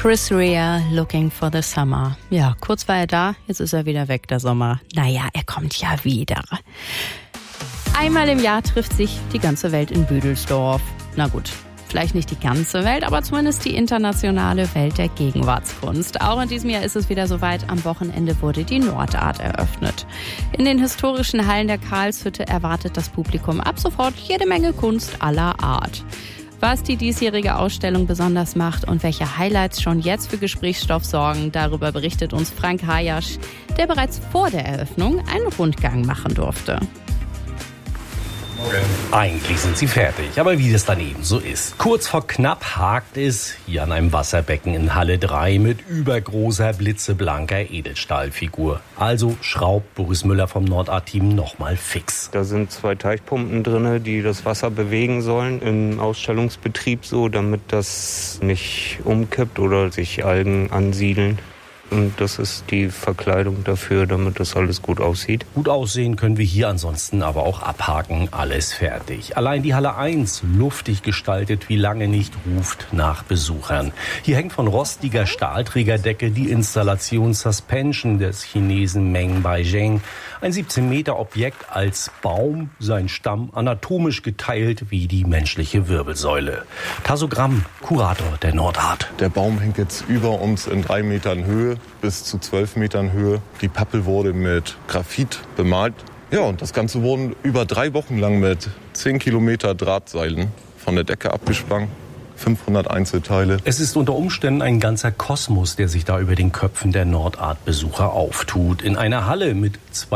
Chris Rea, Looking for the Summer. Ja, kurz war er da, jetzt ist er wieder weg, der Sommer. Naja, er kommt ja wieder. Einmal im Jahr trifft sich die ganze Welt in Büdelsdorf. Na gut, vielleicht nicht die ganze Welt, aber zumindest die internationale Welt der Gegenwartskunst. Auch in diesem Jahr ist es wieder soweit. Am Wochenende wurde die Nordart eröffnet. In den historischen Hallen der Karlshütte erwartet das Publikum ab sofort jede Menge Kunst aller Art. Was die diesjährige Ausstellung besonders macht und welche Highlights schon jetzt für Gesprächsstoff sorgen, darüber berichtet uns Frank Hayasch, der bereits vor der Eröffnung einen Rundgang machen durfte. Eigentlich sind sie fertig, aber wie das dann eben so ist. Kurz vor knapp hakt es hier an einem Wasserbecken in Halle 3 mit übergroßer, blitzeblanker Edelstahlfigur. Also schraubt Boris Müller vom Nordart-Team nochmal fix. Da sind 2 Teichpumpen drin, die das Wasser bewegen sollen im Ausstellungsbetrieb so, damit das nicht umkippt oder sich Algen ansiedeln. Und das ist die Verkleidung dafür, damit das alles gut aussieht. Gut aussehen können wir hier ansonsten aber auch abhaken. Alles fertig. Allein die Halle 1, luftig gestaltet wie lange nicht, ruft nach Besuchern. Hier hängt von rostiger Stahlträgerdecke die Installation Suspension des Chinesen Meng Baizheng. Ein 17-Meter-Objekt als Baum, sein Stamm anatomisch geteilt wie die menschliche Wirbelsäule. Tasso Gramm, Kurator der Nordart. Der Baum hängt jetzt über uns in 3 Metern Höhe bis zu 12 Metern Höhe. Die Pappel wurde mit Graphit bemalt. Ja, und das Ganze wurde über 3 Wochen lang mit 10 Kilometer Drahtseilen von der Decke abgespannt. 500 Einzelteile. Es ist unter Umständen ein ganzer Kosmos, der sich da über den Köpfen der Nordart-Besucher auftut. In einer Halle mit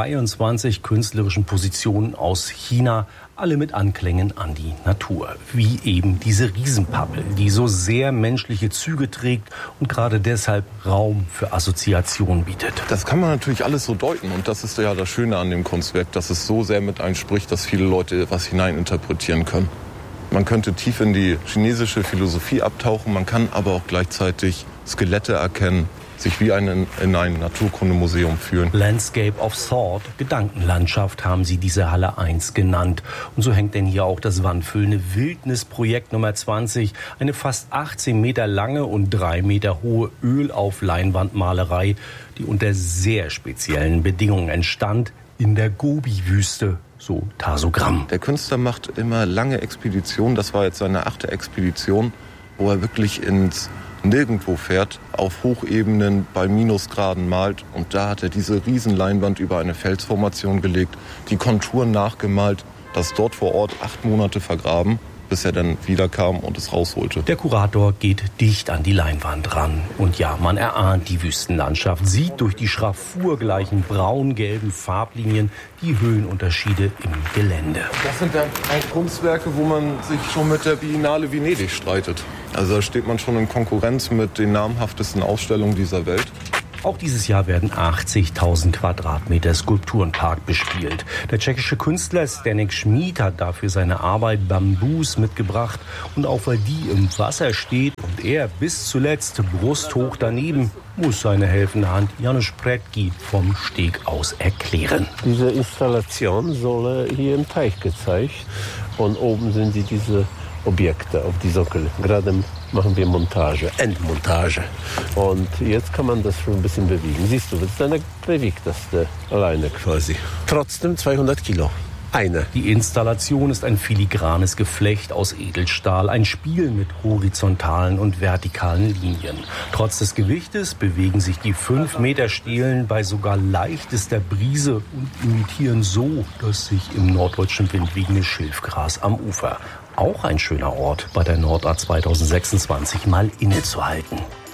22 künstlerischen Positionen aus China, alle mit Anklängen an die Natur. Wie eben diese Riesenpappel, die so sehr menschliche Züge trägt und gerade deshalb Raum für Assoziationen bietet. Das kann man natürlich alles so deuten und das ist ja das Schöne an dem Kunstwerk, dass es so sehr mit einspricht, dass viele Leute was hineininterpretieren können. Man könnte tief in die chinesische Philosophie abtauchen, man kann aber auch gleichzeitig Skelette erkennen, sich wie in ein Naturkundemuseum fühlen. Landscape of Thought, Gedankenlandschaft haben sie diese Halle 1 genannt. Und so hängt denn hier auch das wandfüllende Wildnisprojekt Nummer 20, eine fast 18 Meter lange und 3 Meter hohe Öl-auf-Leinwandmalerei, die unter sehr speziellen Bedingungen entstand in der Gobi-Wüste. So Tasso Gramm. Der Künstler macht immer lange Expeditionen. Das war jetzt seine 8. Expedition, wo er wirklich ins Nirgendwo fährt, auf Hochebenen bei Minusgraden malt. Und da hat er diese Riesenleinwand über eine Felsformation gelegt, die Konturen nachgemalt, das dort vor Ort 8 Monate vergraben, bis er dann wiederkam und es rausholte. Der Kurator geht dicht an die Leinwand ran. Und ja, man erahnt die Wüstenlandschaft, sieht durch die schraffurgleichen braun-gelben Farblinien die Höhenunterschiede im Gelände. Das sind dann Kunstwerke, wo man sich schon mit der Biennale Venedig streitet. Also da steht man schon in Konkurrenz mit den namhaftesten Ausstellungen dieser Welt. Auch dieses Jahr werden 80.000 Quadratmeter Skulpturenpark bespielt. Der tschechische Künstler Zdeněk Schmid hat dafür seine Arbeit Bambus mitgebracht. Und auch weil die im Wasser steht und er bis zuletzt brusthoch daneben, muss seine helfende Hand Janusz Pretki vom Steg aus erklären. Diese Installation soll hier im Teich gezeigt. Und oben sind diese Objekte auf die Sockel. Gerade machen wir Montage, Endmontage. Und jetzt kann man das schon ein bisschen bewegen. Siehst du, dann bewegt das alleine quasi. Trotzdem 200 Kilo. Eine. Die Installation ist ein filigranes Geflecht aus Edelstahl, ein Spiel mit horizontalen und vertikalen Linien. Trotz des Gewichtes bewegen sich die 5 Meter Stelen bei sogar leichtester Brise und imitieren so das sich im norddeutschen Wind wiegende Schilfgras am Ufer. Auch ein schöner Ort, bei der Nordart 2026 mal innezuhalten.